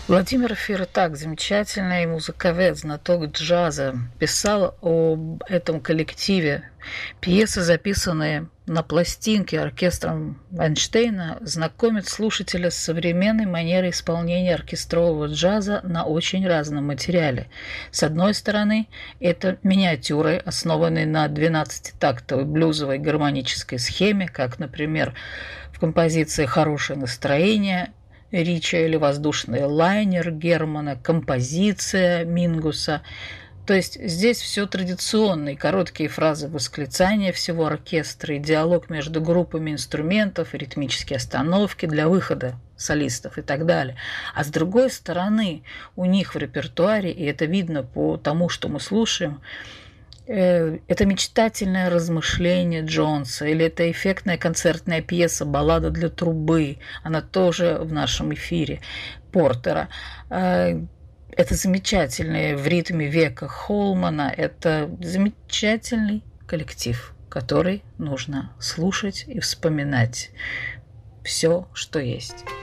Владимир Фиртак, замечательный музыковед, знаток джаза, писал об этом коллективе. Пьесы, записанные на пластинке оркестром Эйнштейна, знакомят слушателя с современной манерой исполнения оркестрового джаза на очень разном материале. С одной стороны, это миниатюры, основанные на 12-тактовой блюзовой гармонической схеме, как, например, в композиции «Хорошее настроение» Рича или «Воздушный лайнер» Германа, композиция Мингуса. То есть здесь все традиционные, короткие фразы восклицания всего оркестра и диалог между группами инструментов, ритмические остановки для выхода солистов и так далее. А с другой стороны, у них в репертуаре, и это видно по тому, что мы слушаем, это мечтательное размышление Джонса, или это эффектная концертная пьеса «Баллада для трубы», она тоже в нашем эфире, Портера. Это замечательное в ритме века Холмана, это замечательный коллектив, который нужно слушать и вспоминать все, что есть.